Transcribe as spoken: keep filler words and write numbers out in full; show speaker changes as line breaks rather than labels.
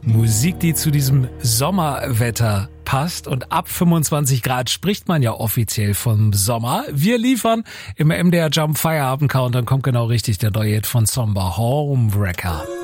Musik, die zu diesem Sommerwetter passt. Und ab fünfundzwanzig Grad spricht man ja offiziell vom Sommer. Wir liefern im M D R Jump Feierabend Countdown, kommt genau richtig der neue Hit von Zomba, Homewrecker.